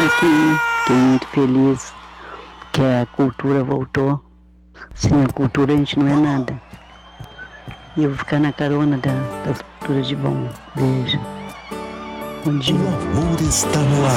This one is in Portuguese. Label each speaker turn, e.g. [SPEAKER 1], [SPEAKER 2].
[SPEAKER 1] aqui, fiquei muito feliz que a cultura voltou. Sem a cultura a gente não é nada. E eu vou ficar na carona da cultura de bom. Beijo. Bom dia.
[SPEAKER 2] O amor está no ar.